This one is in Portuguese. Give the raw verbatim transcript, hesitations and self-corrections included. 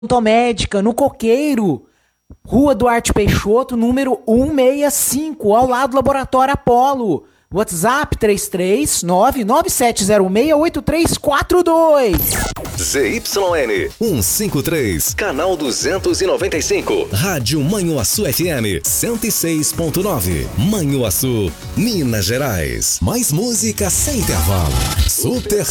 Odontomédica, no Coqueiro, Rua Duarte Peixoto, número cento e sessenta e cinco, ao lado do Laboratório Apolo. WhatsApp três três nove nove sete zero seis oito três quatro dois. Z Y N cento e cinquenta e três, canal duzentos e noventa e cinco. Rádio Manhuaçu F M cento e seis ponto nove. Manhuaçu, Minas Gerais. Mais música sem intervalo. Super